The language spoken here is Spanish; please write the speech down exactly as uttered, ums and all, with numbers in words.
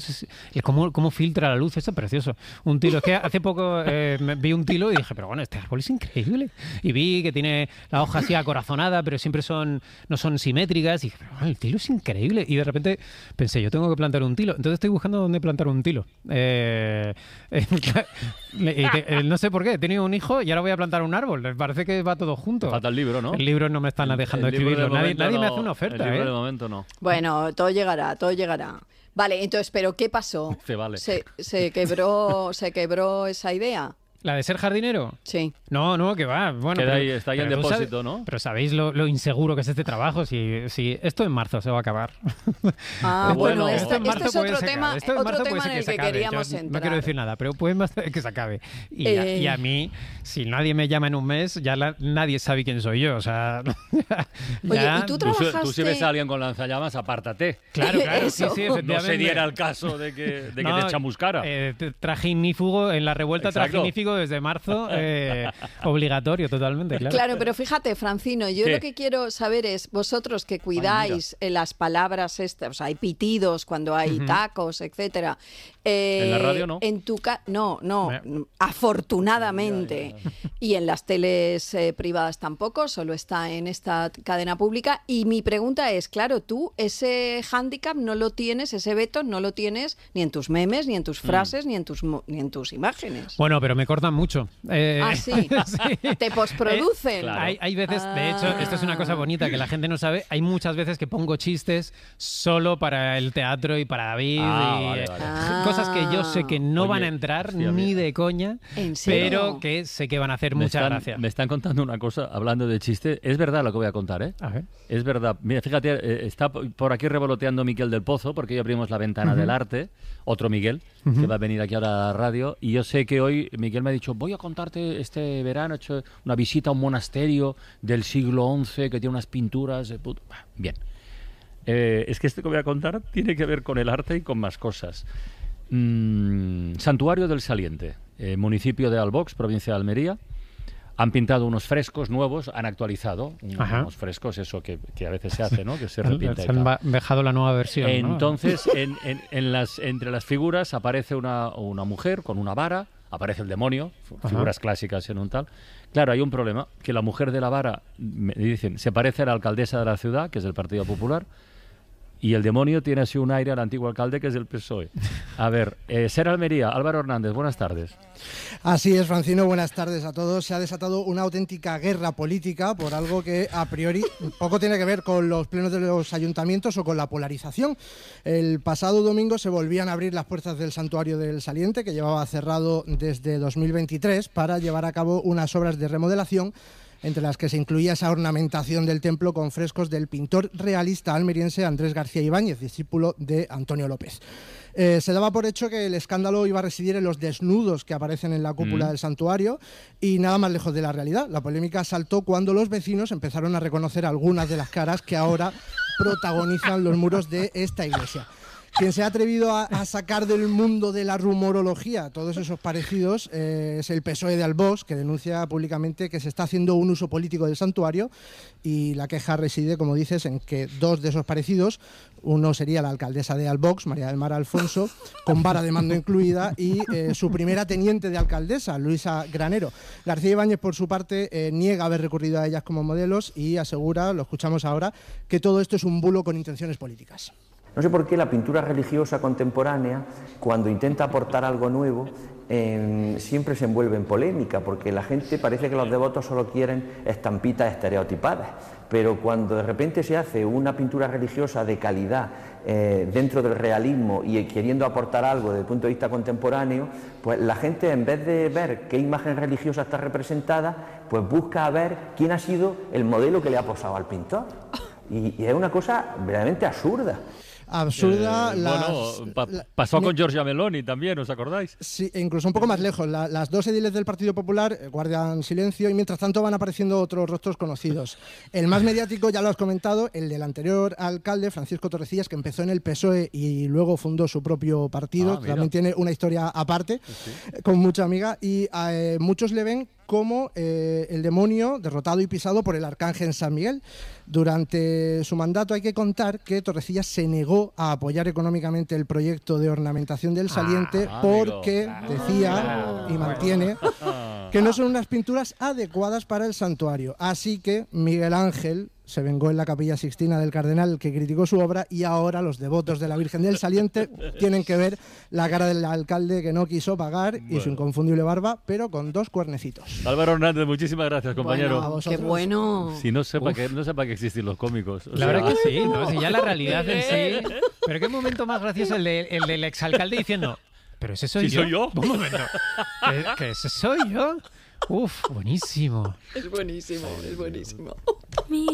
Y cómo, cómo filtra la luz, eso es precioso. Un tilo, es que hace poco eh, vi un tilo y dije, pero bueno, este árbol es increíble. Y vi que tiene la hoja así acorazonada, pero siempre son no son simétricas. Y dije, pero bueno, el tilo es increíble. Y de repente pensé, yo tengo que plantar un tilo. Entonces estoy buscando dónde plantar un tilo. Eh, eh, eh, no sé por qué, he tenido un hijo y ahora voy a plantar un árbol. Me parece que va todo junto. Falta el libro, ¿no? El libro no me están dejando el escribirlo. De nadie nadie no, me hace una oferta. El libro ¿eh? de momento no. Bueno, todo llegará, todo llegará. Vale, entonces, ¿pero qué pasó? Se vale. Se, se quebró, se quebró esa idea. ¿La de ser jardinero? Sí. No, no, que va. Bueno, Queda pero, ahí, está ahí en pero depósito, sabes, ¿no? Pero sabéis lo, lo inseguro que es este trabajo. Si, si esto en marzo se va a acabar. Ah, bueno, Bueno, este, en marzo este es puede otro que se tema, acabe. Esto en otro marzo tema puede en ser el se que acabe. queríamos Yo entrar. no quiero decir nada, pero puede ser que se acabe. Y, Eh... a, y a mí, si nadie me llama en un mes, ya la, nadie sabe quién soy yo. O sea, ya, Oye, ¿y tú Tú, trabajaste...? tú si ves a alguien con lanzallamas, apártate. Claro, claro, sí, Eso. sí, No efectivamente. se diera el caso de que, de que No, te chamuscara. Eh, traje ignífugo en la revuelta, Exacto. traje ignífugo desde marzo, eh, obligatorio totalmente, claro. Claro, pero fíjate, Francino, yo ¿Qué? lo que quiero saber es, vosotros que cuidáis en las palabras estas, o sea, hay pitidos cuando hay Ujú. tacos, etcétera. Eh, ¿En la radio no? En tu ca no, no, Me- afortunadamente. Y en las teles eh, privadas tampoco, solo está en esta cadena pública. Y mi pregunta es, claro, tú ese hándicap no lo tienes, ese veto no lo tienes ni en tus memes, ni en tus frases, ni en tus mo- ni en tus imágenes. Bueno, pero me cortan mucho. Eh, Ah, sí. Te posproducen. Eh, Claro. Hay, hay veces, de hecho, Ah. esto es una cosa bonita que la gente no sabe, hay muchas veces que pongo chistes solo para el teatro y para David. Ah, y, vale, eh, vale. Ah. Cosas que yo sé que no Oye, van a entrar hostia, ni mira. de coña, ¿En serio? pero que sé que van a hacer Me mucha están, gracia. me están contando una cosa, hablando de chiste. Es verdad lo que voy a contar, ¿eh? A ver. Es verdad. Mira, fíjate, eh, está por aquí revoloteando Miquel del Pozo, porque hoy abrimos la ventana del arte. Otro Miguel, que va a venir aquí ahora a la radio. Y yo sé que hoy Miguel me ha dicho, voy a contarte este verano, he hecho una visita a un monasterio del siglo once que tiene unas pinturas de puto... Bien. Eh, es que esto que voy a contar tiene que ver con el arte y con más cosas. Mm, Santuario del Saliente, eh, municipio de Albox, provincia de Almería. Han pintado unos frescos nuevos, han actualizado un- Ajá. unos frescos, eso que, que a veces se hace, ¿no? Que se repite. y Se han tal. ba- dejado la nueva versión, ¿no? Entonces, en, en- en las, entre las figuras aparece una, una mujer con una vara, aparece el demonio, f- Ajá. figuras clásicas en un tal. Claro, hay un problema, que la mujer de la vara, me dicen, se parece a la alcaldesa de la ciudad, que es del Partido Popular, y el demonio tiene así un aire al antiguo alcalde, que es del P S O E. A ver, eh, Ser Almería, Álvaro Hernández, buenas tardes. Así es, Francino, buenas tardes a todos. Se ha desatado una auténtica guerra política por algo que a priori poco tiene que ver con los plenos de los ayuntamientos o con la polarización. El pasado domingo se volvían a abrir las puertas del Santuario del Saliente, que llevaba cerrado desde dos mil veintitrés, para llevar a cabo unas obras de remodelación, entre las que se incluía esa ornamentación del templo con frescos del pintor realista almeriense Andrés García Ibáñez, discípulo de Antonio López. Eh, se daba por hecho que el escándalo iba a residir en los desnudos que aparecen en la cúpula Mm. del santuario y nada más lejos de la realidad. La polémica saltó cuando los vecinos empezaron a reconocer algunas de las caras que ahora protagonizan los muros de esta iglesia. Quien se ha atrevido a, a sacar del mundo de la rumorología todos esos parecidos eh, es el P S O E de Albox, que denuncia públicamente que se está haciendo un uso político del santuario, y la queja reside, como dices, en que dos de esos parecidos, uno sería la alcaldesa de Albox, María del Mar Alfonso, con vara de mando incluida, y eh, su primera teniente de alcaldesa, Luisa Granero. García Ibáñez, por su parte, eh, niega haber recurrido a ellas como modelos y asegura, lo escuchamos ahora, que todo esto es un bulo con intenciones políticas. No sé por qué la pintura religiosa contemporánea, cuando intenta aportar algo nuevo, eh, siempre se envuelve en polémica, porque la gente parece que los devotos solo quieren estampitas estereotipadas, pero cuando de repente se hace una pintura religiosa de calidad eh, dentro del realismo y queriendo aportar algo desde el punto de vista contemporáneo, pues la gente, en vez de ver qué imagen religiosa está representada, pues busca a ver quién ha sido el modelo que le ha posado al pintor. Y, y es una cosa verdaderamente absurda. Absurda. Eh, las- bueno, pa- la- pasó me- con Giorgia Meloni también, ¿os acordáis? Sí, e incluso un poco más lejos. La- las dos ediles del Partido Popular eh, guardan silencio y mientras tanto van apareciendo otros rostros conocidos. El más mediático, ya lo has comentado, el del anterior alcalde, Francisco Torrecillas, que empezó en el P S O E y luego fundó su propio partido. Ah, mira. También tiene una historia aparte, eh, con mucha amiga, y eh, muchos le ven como eh, el demonio derrotado y pisado por el arcángel San Miguel. Durante su mandato hay que contar que Torrecillas se negó a apoyar económicamente el proyecto de ornamentación del saliente Ah, porque amigo. decía y mantiene que no son unas pinturas adecuadas para el santuario. Así que Miguel Ángel se vengó en la Capilla Sixtina del cardenal que criticó su obra, y ahora los devotos de la Virgen del Saliente tienen que ver la cara del alcalde que no quiso pagar y su inconfundible barba, pero con dos cuernecitos. Álvaro Hernández, muchísimas gracias, compañero. Bueno, qué bueno. Si no sepa que no sepa que existen los cómicos. O La sea, verdad que sí, ¿no? Si ya la realidad en sí. Pero qué momento más gracioso el, de, el del exalcalde diciendo, pero ese soy ¿Sí yo. soy yo? Un momento. ¿Que, que ese soy yo? Uf, buenísimo. Es buenísimo, es buenísimo.